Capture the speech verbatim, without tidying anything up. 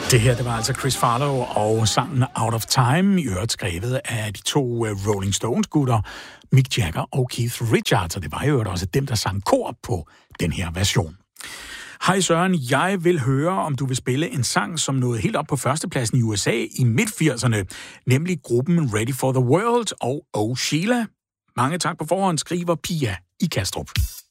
Det her, det var altså Chris Farlow og sangen Out of Time, i øvrigt skrevet af de to Rolling Stones-gutter, Mick Jagger og Keith Richards, og det var jo også dem, der sang kor på den her version. Hej Søren, jeg vil høre, om du vil spille en sang, som nåede helt op på førstepladsen i U S A i midt-firserne, nemlig gruppen Ready for the World og Oh Sheila. Mange tak på forhånd, skriver Pia i Kastrup.